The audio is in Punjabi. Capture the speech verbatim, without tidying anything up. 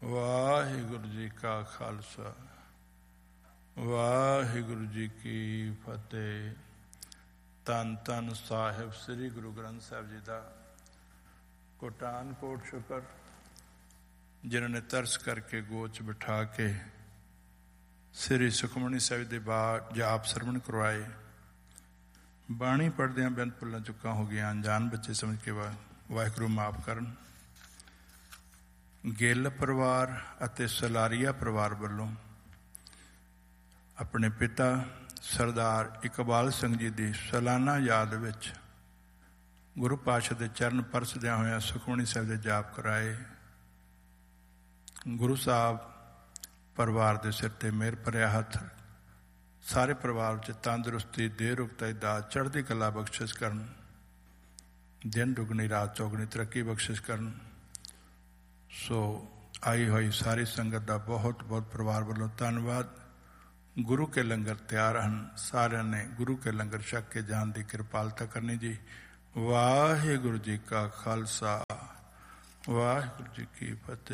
ਵਾਹਿਗੁਰੂ ਜੀ ਕਾ ਖਾਲਸਾ ਵਾਹਿਗੁਰੂ ਜੀ ਕੀ ਫਤਿਹ। ਧੰਨ ਧੰਨ ਸਾਹਿਬ ਸ੍ਰੀ ਗੁਰੂ ਗ੍ਰੰਥ ਸਾਹਿਬ ਜੀ ਦਾ ਕੋਟਾਨ ਕੋਟ ਸ਼ੁਕਰ, ਜਿਨ੍ਹਾਂ ਨੇ ਤਰਸ ਕਰਕੇ ਗੋਚ ਬਿਠਾ ਕੇ ਸ੍ਰੀ ਸੁਖਮਨੀ ਸਾਹਿਬ ਦੇ ਬਾਅਦ ਜਾਪ ਸਰਵਣ ਕਰਵਾਏ। ਬਾਣੀ ਪੜ੍ਹਦਿਆਂ ਬੇਅੰਤ ਭੁੱਲਾਂ ਚੁੱਕਾਂ ਹੋ ਗਈਆਂ, ਅਣਜਾਣ ਬੱਚੇ ਸਮਝ ਕੇ ਵਾ ਵਾਹਿਗੁਰੂ ਮਾਫ ਕਰਨ। ਗਿੱਲ ਪਰਿਵਾਰ ਅਤੇ ਸਲਾਰੀਆ ਪਰਿਵਾਰ ਵੱਲੋਂ ਆਪਣੇ ਪਿਤਾ ਸਰਦਾਰ ਇਕਬਾਲ ਸਿੰਘ ਜੀ ਦੀ ਸਾਲਾਨਾ ਯਾਦ ਵਿੱਚ ਗੁਰੂ ਪਾਤਸ਼ਾਹ ਦੇ ਚਰਨ ਪਰਸਦਿਆਂ ਹੋਇਆਂ ਸੁਖਮਨੀ ਸਾਹਿਬ ਦੇ ਜਾਪ ਕਰਾਏ। ਗੁਰੂ ਸਾਹਿਬ ਪਰਿਵਾਰ ਦੇ ਸਿਰ ਤੇ ਮਿਹਰ ਭਰਿਆ ਹੱਥ, ਸਾਰੇ ਪਰਿਵਾਰ ਵਿੱਚ ਤੰਦਰੁਸਤੀ, ਦੇਹ ਰੁਕਤਾਈ ਦਾ ਚੜ੍ਹਦੀ ਕਲਾ ਬਖਸ਼ਿਸ਼ ਕਰਨ, ਦਿਨ ਦੁਗਣੀ ਰਾਤ ਚੌਗਣੀ ਤਰੱਕੀ ਬਖਸ਼ਿਸ਼ ਕਰਨ। ਸੋ ਆਈ ਹੋਈ ਸਾਰੀ ਸੰਗਤ ਦਾ ਬਹੁਤ ਬਹੁਤ ਪਰਿਵਾਰ ਵੱਲੋਂ ਧੰਨਵਾਦ। ਗੁਰੂ ਕੇ ਲੰਗਰ ਤਿਆਰ ਹਨ, ਸਾਰਿਆਂ ਨੇ ਗੁਰੂ ਕੇ ਲੰਗਰ ਛਕ ਕੇ ਜਾਣ ਦੀ ਕਿਰਪਾਲਤਾ ਕਰਨੀ ਜੀ। ਵਾਹਿਗੁਰੂ ਜੀ ਕਾ ਖਾਲਸਾ ਵਾਹਿਗੁਰੂ ਜੀ ਕੀ ਫਤਿਹ।